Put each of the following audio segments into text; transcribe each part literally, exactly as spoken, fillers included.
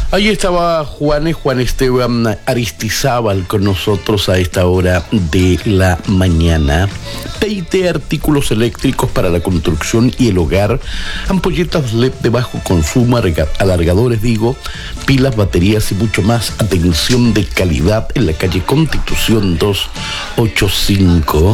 Ahí estaba Juan, Juan Esteban Aristizábal con nosotros a esta hora de la mañana. T I T, artículos eléctricos para la construcción y el hogar, ampolletas L E D de bajo consumo, alargadores, digo, pilas, baterías y mucho más. Atención de calidad en la calle Constitución doscientos ochenta y cinco.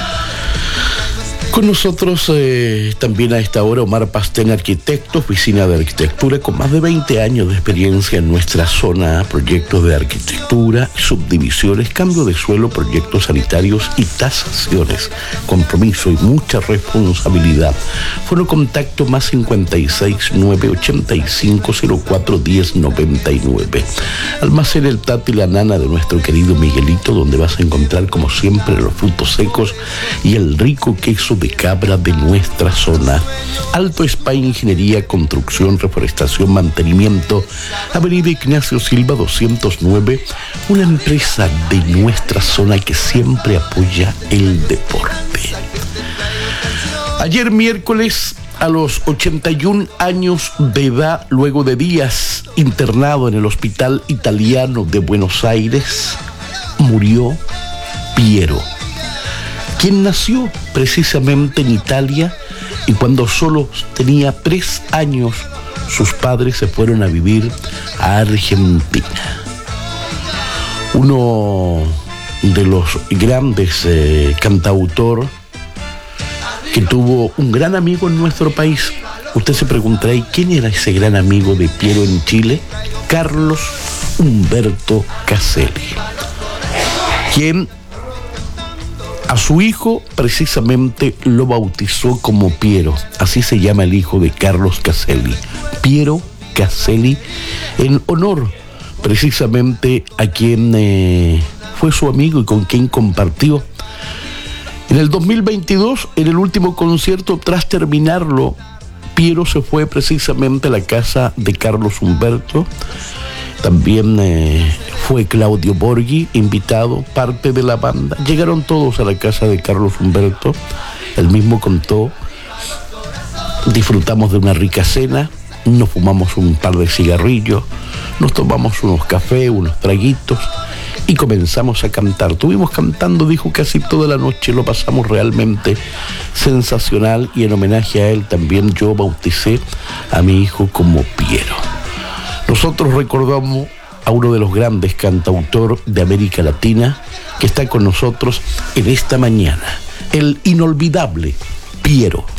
Con nosotros eh, también a esta hora Omar Pastén, arquitecto, oficina de arquitectura con más de veinte años de experiencia en nuestra zona, proyectos de arquitectura, subdivisiones, cambio de suelo, proyectos sanitarios y tasaciones, compromiso y mucha responsabilidad. Foro contacto más cincuenta y seis, nueve ochenta y cinco, cero cuatro diez, noventa y nueve. Almacén El Tati, la nana de nuestro querido Miguelito, donde vas a encontrar como siempre los frutos secos y el rico queso de cabra de nuestra zona. Alto Spa, ingeniería, construcción, reforestación, mantenimiento, avenida Ignacio Silva doscientos nueve, una empresa de nuestra zona que siempre apoya el deporte. Ayer miércoles, a los ochenta y un años de edad, luego de días internado en el Hospital Italiano de Buenos Aires, murió Piero, quien nació precisamente en Italia y cuando solo tenía tres años, sus padres se fueron a vivir a Argentina. Uno de los grandes eh, cantautor que tuvo un gran amigo en nuestro país. Usted se preguntará, ¿y quién era ese gran amigo de Piero en Chile? Carlos Humberto Caselli, quien a su hijo precisamente lo bautizó como Piero. Así se llama el hijo de Carlos Caselli, Piero Caselli, en honor precisamente a quien eh, fue su amigo y con quien compartió. En el dos mil veintidós, en el último concierto, tras terminarlo, Piero se fue precisamente a la casa de Carlos Humberto. También eh, fue Claudio Borghi invitado, parte de la banda. Llegaron todos a la casa de Carlos Humberto. Él mismo contó, disfrutamos de una rica cena, nos fumamos un par de cigarrillos, nos tomamos unos cafés, unos traguitos y comenzamos a cantar. Estuvimos cantando, dijo, casi toda la noche, lo pasamos realmente sensacional y en homenaje a él también yo bauticé a mi hijo como Piero. Nosotros recordamos a uno de los grandes cantautores de América Latina que está con nosotros en esta mañana, el inolvidable Piero.